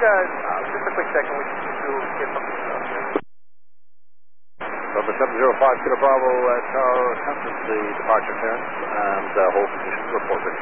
just a quick second. We just need to get something up here. Number 705 Kilo Bravo Tower, conference the departure clearance and hold position reported.